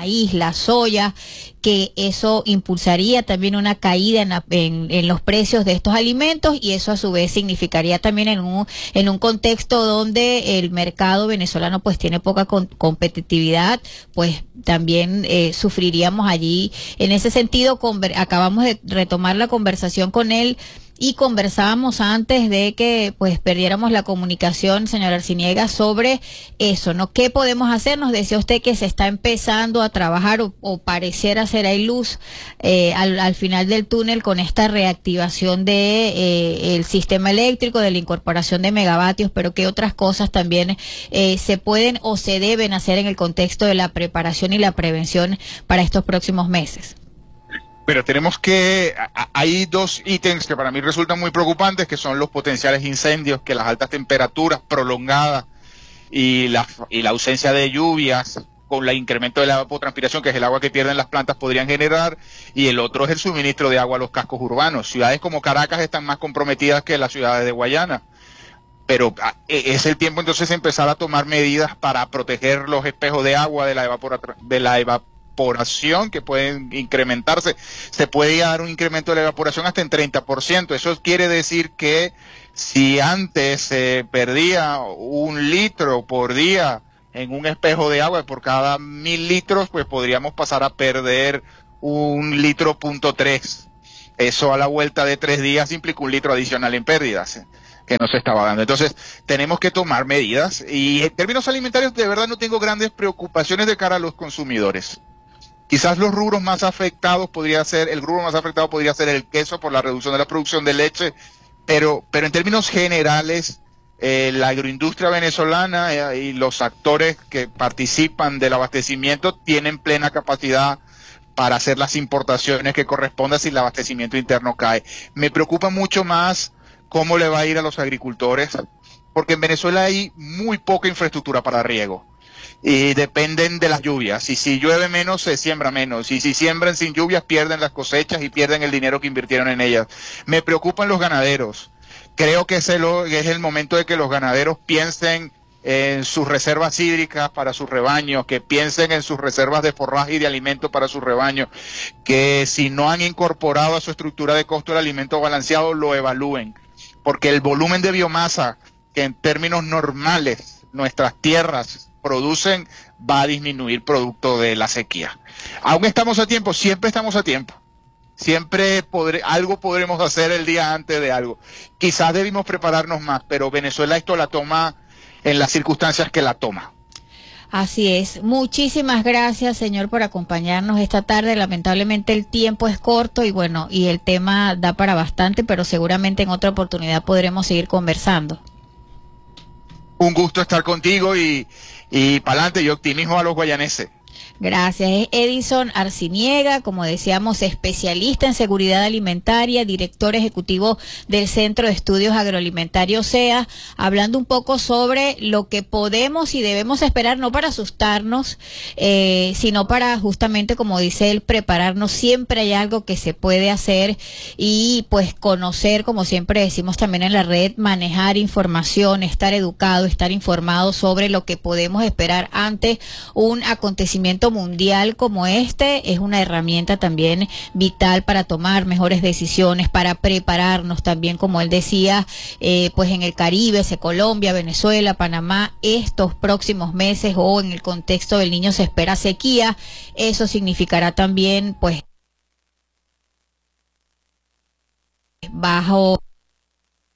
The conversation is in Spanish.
maíz, la soya, que eso impulsaría también una caída en los precios de estos alimentos, y eso a su vez significaría también en un contexto donde el mercado venezolano pues tiene poca competitividad, pues también sufriríamos allí. En ese sentido, acabamos de retomar la conversación con él y conversábamos antes de que pues perdiéramos la comunicación, señor Arciniega, sobre eso, ¿no? ¿Qué podemos hacer? Nos decía usted que se está empezando a trabajar o pareciera ser hay luz al final del túnel con esta reactivación de el sistema eléctrico, de la incorporación de megavatios, pero ¿qué otras cosas también se pueden o se deben hacer en el contexto de la preparación y la prevención para estos próximos meses? Pero hay dos ítems que para mí resultan muy preocupantes, que son los potenciales incendios, que las altas temperaturas prolongadas y la ausencia de lluvias con el incremento de la evapotranspiración, que es el agua que pierden las plantas, podrían generar, y el otro es el suministro de agua a los cascos urbanos. Ciudades como Caracas están más comprometidas que las ciudades de Guayana, pero es el tiempo entonces de empezar a tomar medidas para proteger los espejos de agua de la evaporación que pueden incrementarse. Se puede dar un incremento de la evaporación hasta en 30%. Eso quiere decir que si antes se perdía 1 litro por día en un espejo de agua, por cada 1000 litros, pues podríamos pasar a perder 1,3 litros. Eso a la vuelta de 3 días implica 1 litro adicional en pérdidas que no se estaba dando. Entonces, tenemos que tomar medidas, y en términos alimentarios de verdad no tengo grandes preocupaciones de cara a los consumidores. Quizás el rubro más afectado podría ser el queso por la reducción de la producción de leche, pero en términos generales, la agroindustria venezolana y los actores que participan del abastecimiento tienen plena capacidad para hacer las importaciones que correspondan si el abastecimiento interno cae. Me preocupa mucho más cómo le va a ir a los agricultores, porque en Venezuela hay muy poca infraestructura para riego y dependen de las lluvias, y si llueve menos se siembra menos, y si siembran sin lluvias pierden las cosechas y pierden el dinero que invirtieron en ellas. Me preocupan los ganaderos. Creo que es el momento de que los ganaderos piensen en sus reservas hídricas para sus rebaños, que piensen en sus reservas de forraje y de alimento para sus rebaños, que si no han incorporado a su estructura de costo el alimento balanceado, lo evalúen, porque el volumen de biomasa que en términos normales nuestras tierras producen va a disminuir producto de la sequía. Aún estamos a tiempo, siempre estamos a tiempo. Siempre algo podremos hacer el día antes de algo. Quizás debimos prepararnos más, pero Venezuela esto la toma en las circunstancias que la toma. Así es. Muchísimas gracias, señor, por acompañarnos esta tarde. Lamentablemente el tiempo es corto y bueno, y el tema da para bastante, pero seguramente en otra oportunidad podremos seguir conversando. Un gusto estar contigo y pa'lante, y optimismo a los guayaneses. Gracias. Es Edison Arciniega, como decíamos, especialista en seguridad alimentaria, director ejecutivo del Centro de Estudios Agroalimentarios CEA, hablando un poco sobre lo que podemos y debemos esperar, no para asustarnos, sino para justamente, como dice él, prepararnos. Siempre hay algo que se puede hacer y pues conocer, como siempre decimos también en la red, manejar información, estar educado, estar informado sobre lo que podemos esperar ante un acontecimiento mundial como este. Es una herramienta también vital para tomar mejores decisiones, para prepararnos también, como él decía, pues en el Caribe, Colombia, Venezuela, Panamá, estos próximos meses o en el contexto del Niño se espera sequía. Eso significará también pues bajo